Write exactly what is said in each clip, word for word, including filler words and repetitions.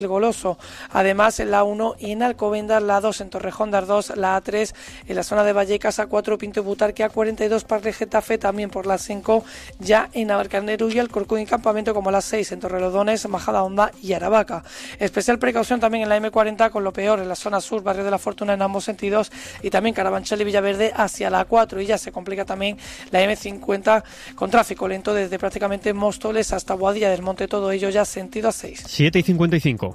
El Goloso. Además, en la A uno en Alcobendas, la A dos en Torrejón de Ardoz, la A tres en la zona de Vallecas, A cuatro Pinto y Butarque, A cuarenta y dos Parque Getafe, también por la cinco ya en Navalcarnero y Alcorcón y Campamento, como la seis en Torrelodones, Majadahonda y Aravaca. Especial precaución también en la eme cuarenta con lo peor en la zona sur, Barrio de la Fortuna en ambos sentidos, y también Carabanchel y Villaverde hacia la A cuatro, y ya se complica también la eme cincuenta con tráfico lento desde prácticamente Móstoles hasta Boadilla del Monte, todo ello ya sentido A seis. siete y cincuenta y cinco.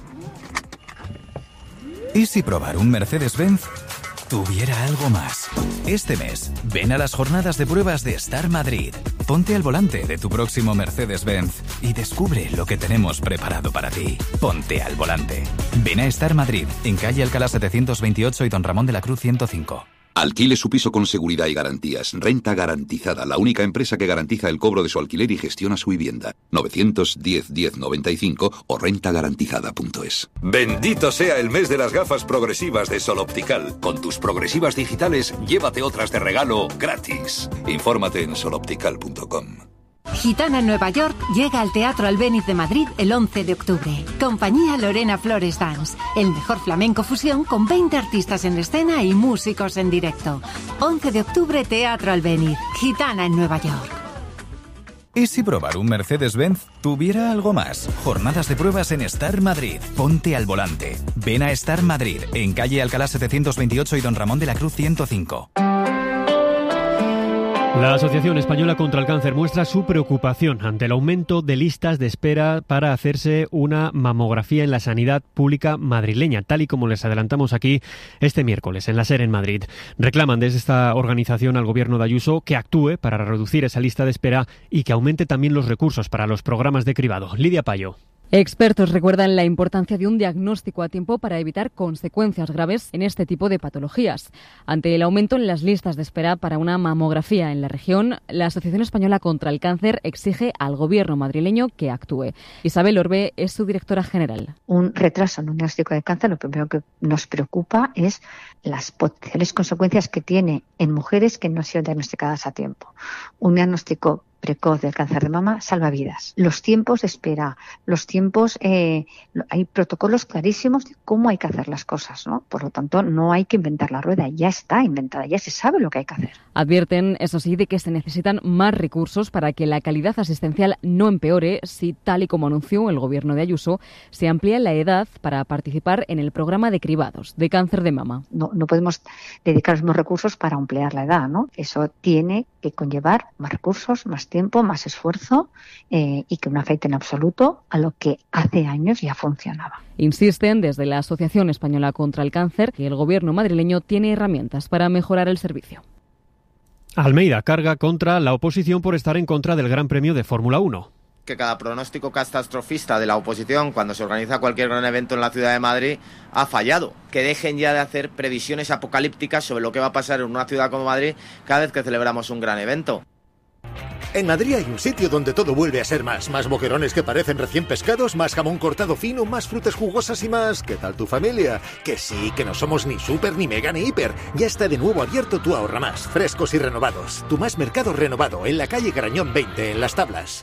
¿Y si probar un Mercedes-Benz tuviera algo más? Este mes, ven a las jornadas de pruebas de Star Madrid. Ponte al volante de tu próximo Mercedes-Benz y descubre lo que tenemos preparado para ti. Ponte al volante. Ven a Star Madrid, en calle Alcalá setecientos veintiocho y Don Ramón de la Cruz ciento cinco. Alquile su piso con seguridad y garantías. Renta Garantizada, la única empresa que garantiza el cobro de su alquiler y gestiona su vivienda. novecientos diez diez noventa y cinco o renta garantizada punto es. Bendito sea el mes de las gafas progresivas de Sol Optical. Con tus progresivas digitales, llévate otras de regalo gratis. Infórmate en sol optical punto com. Gitana en Nueva York llega al Teatro Albéniz de Madrid el once de octubre. Compañía Lorena Flores Dance. El mejor flamenco fusión con veinte artistas en escena y músicos en directo. once de octubre, Teatro Albéniz. Gitana en Nueva York. ¿Y si probar un Mercedes-Benz tuviera algo más? Jornadas de pruebas en Star Madrid. Ponte al volante. Ven a Star Madrid, en calle Alcalá setecientos veintiocho y Don Ramón de la Cruz ciento cinco. La Asociación Española contra el Cáncer muestra su preocupación ante el aumento de listas de espera para hacerse una mamografía en la sanidad pública madrileña, tal y como les adelantamos aquí este miércoles en la SER en Madrid. Reclaman desde esta organización al gobierno de Ayuso que actúe para reducir esa lista de espera y que aumente también los recursos para los programas de cribado. Lidia Payo. Expertos recuerdan la importancia de un diagnóstico a tiempo para evitar consecuencias graves en este tipo de patologías. Ante el aumento en las listas de espera para una mamografía en la región, la Asociación Española contra el Cáncer exige al gobierno madrileño que actúe. Isabel Orbe es su directora general. Un retraso en un diagnóstico de cáncer, lo primero que nos preocupa es las potenciales consecuencias que tiene en mujeres que no han sido diagnosticadas a tiempo. Un diagnóstico precoz del cáncer de mama salva vidas. Los tiempos de espera, los tiempos, eh, hay protocolos clarísimos de cómo hay que hacer las cosas, ¿no? Por lo tanto, no hay que inventar la rueda, ya está inventada, ya se sabe lo que hay que hacer. Advierten, eso sí, de que se necesitan más recursos para que la calidad asistencial no empeore si, tal y como anunció el gobierno de Ayuso, se amplía la edad para participar en el programa de cribados de cáncer de mama. No, no podemos dedicar los mismos recursos para ampliar la edad, ¿no? Eso tiene que conllevar más recursos, más tiempo, más esfuerzo eh, y que no afecte en absoluto a lo que hace años ya funcionaba. Insisten desde la Asociación Española contra el Cáncer que el gobierno madrileño tiene herramientas para mejorar el servicio. Almeida carga contra la oposición por estar en contra del Gran Premio de Fórmula uno. Que cada pronóstico catastrofista de la oposición cuando se organiza cualquier gran evento en la ciudad de Madrid ha fallado. Que dejen ya de hacer previsiones apocalípticas sobre lo que va a pasar en una ciudad como Madrid cada vez que celebramos un gran evento. En Madrid hay un sitio donde todo vuelve a ser más. Más boquerones que parecen recién pescados, más jamón cortado fino, más frutas jugosas y más... ¿Qué tal tu familia? Que sí, que no somos ni súper, ni mega, ni hiper. Ya está de nuevo abierto Tu Ahorra Más. Frescos y renovados. Tu Más Mercado renovado, en la calle Garañón veinte, en Las Tablas.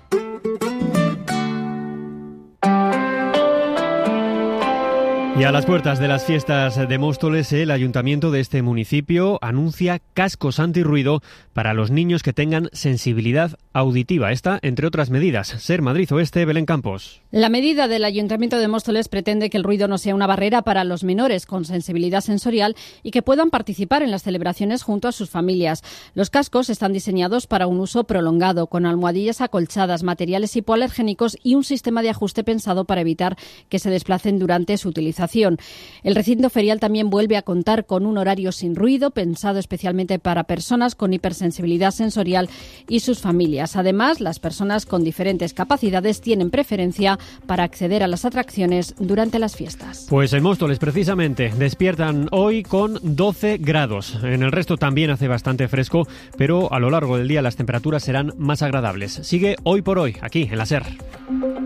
Y a las puertas de las fiestas de Móstoles, el ayuntamiento de este municipio anuncia cascos antirruido para los niños que tengan sensibilidad auditiva. Esta, entre otras medidas. SER Madrid Oeste, Belén Campos. La medida del ayuntamiento de Móstoles pretende que el ruido no sea una barrera para los menores con sensibilidad sensorial y que puedan participar en las celebraciones junto a sus familias. Los cascos están diseñados para un uso prolongado, con almohadillas acolchadas, materiales hipoalergénicos y un sistema de ajuste pensado para evitar que se desplacen durante su utilización. El recinto ferial también vuelve a contar con un horario sin ruido, pensado especialmente para personas con hipersensibilidad sensorial y sus familias. Además, las personas con diferentes capacidades tienen preferencia para acceder a las atracciones durante las fiestas. Pues en Móstoles, precisamente, despiertan hoy con doce grados. En el resto también hace bastante fresco, pero a lo largo del día las temperaturas serán más agradables. Sigue Hoy por Hoy, aquí en la SER.